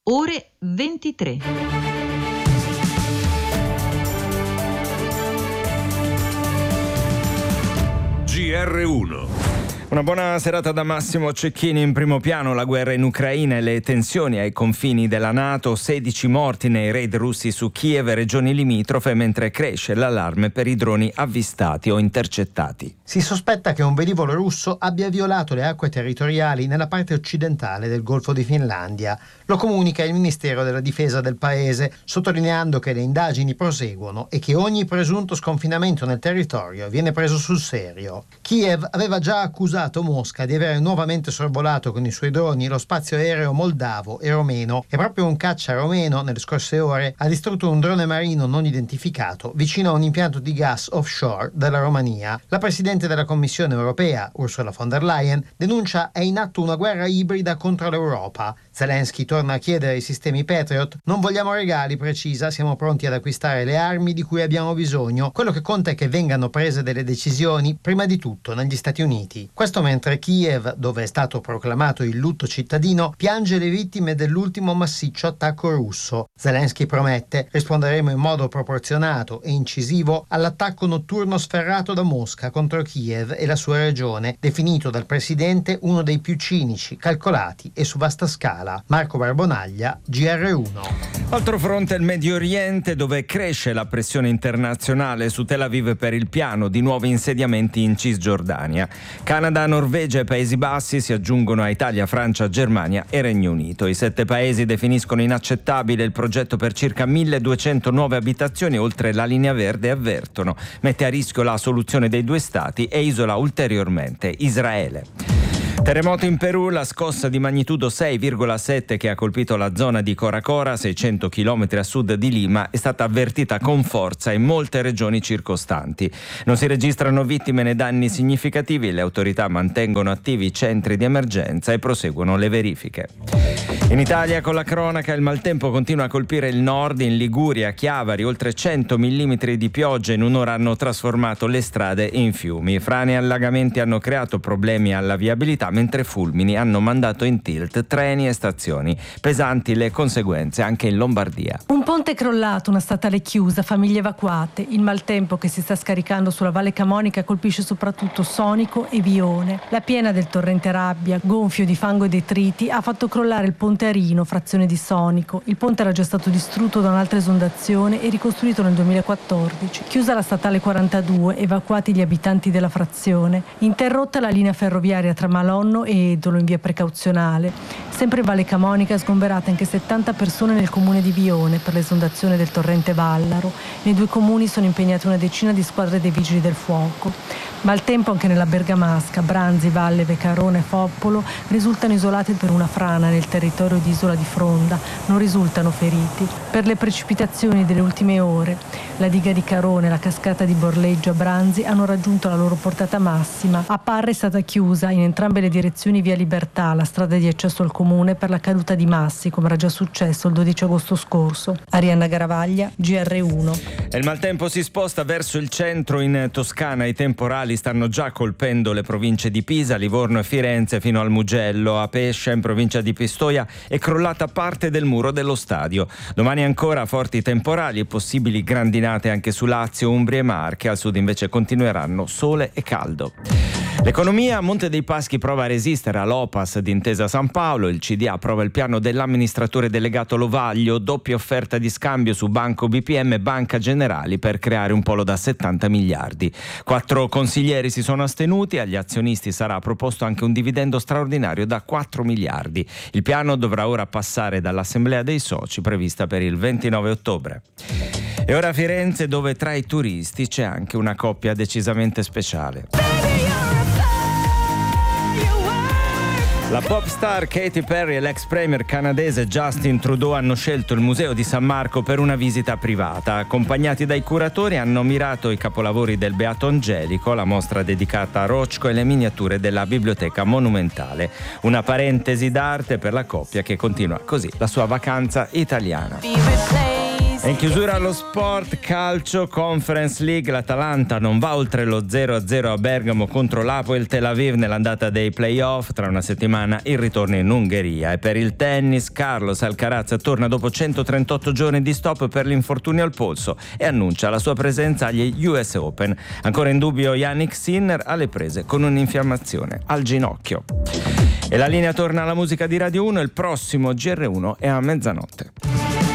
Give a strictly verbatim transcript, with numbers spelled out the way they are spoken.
ore ventitré. G R uno. Una buona serata da Massimo Cecchini. In primo piano la guerra in Ucraina e le tensioni ai confini della NATO, sedici morti nei raid russi su Kiev e regioni limitrofe, mentre cresce l'allarme per i droni avvistati o intercettati. Si sospetta che un velivolo russo abbia violato le acque territoriali nella parte occidentale del Golfo di Finlandia. Lo comunica il Ministero della Difesa del paese, sottolineando che le indagini proseguono e che ogni presunto sconfinamento nel territorio viene preso sul serio. Kiev aveva già accusato Mosca di avere nuovamente sorvolato con i suoi droni lo spazio aereo moldavo e romeno, e proprio un caccia romeno nelle scorse ore ha distrutto un drone marino non identificato vicino a un impianto di gas offshore della Romania. La Presidente della Commissione europea, Ursula von der Leyen, denuncia è in atto una guerra ibrida contro l'Europa. Zelensky torna a chiedere i sistemi Patriot. Non vogliamo regali, precisa, siamo pronti ad acquistare le armi di cui abbiamo bisogno. Quello che conta è che vengano prese delle decisioni, prima di tutto negli Stati Uniti. Questo mentre Kiev, dove è stato proclamato il lutto cittadino, piange le vittime dell'ultimo massiccio attacco russo. Zelensky promette: risponderemo in modo proporzionato e incisivo all'attacco notturno sferrato da Mosca contro Kiev e la sua regione, definito dal presidente uno dei più cinici, calcolati e su vasta scala. Marco Barbonaglia, G R uno. Altro fronte il Medio Oriente, dove cresce la pressione internazionale su Tel Aviv per il piano di nuovi insediamenti in Cisgiordania. Canada, Norvegia e Paesi Bassi si aggiungono a Italia, Francia, Germania e Regno Unito. I sette paesi definiscono inaccettabile il progetto per circa milleduecento nuove abitazioni oltre la linea verde e avvertono: mette a rischio la soluzione dei due stati e isola ulteriormente Israele. Terremoto in Perù, la scossa di magnitudo sei virgola sette che ha colpito la zona di Coracora, seicento chilometri a sud di Lima, è stata avvertita con forza in molte regioni circostanti. Non si registrano vittime né danni significativi, le autorità mantengono attivi i centri di emergenza e proseguono le verifiche. In Italia, con la cronaca, il maltempo continua a colpire il nord. In Liguria, Chiavari, oltre cento millimetri di pioggia in un'ora hanno trasformato le strade in fiumi. Frane e allagamenti hanno creato problemi alla viabilità, mentre fulmini hanno mandato in tilt treni e stazioni. Pesanti le conseguenze anche in Lombardia. Un ponte crollato, una statale chiusa, famiglie evacuate. Il maltempo che si sta scaricando sulla Valle Camonica colpisce soprattutto Sonico e Vione. La piena del torrente Rabbia, gonfio di fango e detriti, ha fatto crollare il ponte Arino, frazione di Sonico. Il ponte era già stato distrutto da un'altra esondazione e ricostruito nel duemilaquattordici. Chiusa la statale quarantadue, evacuati gli abitanti della frazione. Interrotta la linea ferroviaria tra Malonno e Edolo in via precauzionale. Sempre in Valle Camonica sgomberate anche settanta persone nel comune di Vione per l'esondazione del torrente Vallaro. Nei due comuni sono impegnate una decina di squadre dei vigili del fuoco. Maltempo anche nella Bergamasca. Branzi, Valle, Vecarone e Foppolo risultano isolati per una frana nel territorio di Isola di Fronda. Non risultano feriti. Per le precipitazioni delle ultime ore, la diga di Carone e la cascata di Borleggio a Branzi hanno raggiunto la loro portata massima. A Parra è stata chiusa in entrambe le direzioni via Libertà, la strada di accesso al comune, per la caduta di massi, come era già successo il dodici agosto scorso. Arianna Garavaglia, G R uno. E il maltempo si sposta verso il centro. In Toscana i temporali stanno già colpendo le province di Pisa, Livorno e Firenze fino al Mugello. A Pescia, in provincia di Pistoia, è crollata parte del muro dello stadio. Domani ancora forti temporali e possibili grandinate anche su Lazio, Umbria e Marche. Al sud invece continueranno sole e caldo. L'economia, Monte dei Paschi prova a resistere all'O P A S di Intesa San Paolo. Il C D A approva il piano dell'amministratore delegato Lovaglio, doppia offerta di scambio su Banco B P M e Banca Generali per creare un polo da settanta miliardi. Quattro consiglieri si sono astenuti, agli azionisti sarà proposto anche un dividendo straordinario da quattro miliardi. Il piano dovrà ora passare dall'assemblea dei soci prevista per il ventinove ottobre. E ora a Firenze, dove tra i turisti c'è anche una coppia decisamente speciale. La pop star Katy Perry e l'ex premier canadese Justin Trudeau hanno scelto il Museo di San Marco per una visita privata. Accompagnati dai curatori hanno ammirato i capolavori del Beato Angelico, la mostra dedicata a Rochko e le miniature della Biblioteca Monumentale. Una parentesi d'arte per la coppia che continua così la sua vacanza italiana. E in chiusura allo sport calcio Conference League, l'Atalanta non va oltre lo zero a zero a Bergamo contro l'Hapoel Tel Aviv nell'andata dei playoff. Tra una settimana il ritorno in Ungheria. E per il tennis Carlos Alcaraz torna dopo centotrentotto giorni di stop per l'infortunio al polso e annuncia la sua presenza agli U S Open. Ancora in dubbio Jannik Sinner, alle prese con un'infiammazione al ginocchio. E la linea torna alla musica di Radio uno, il prossimo G R uno è a mezzanotte.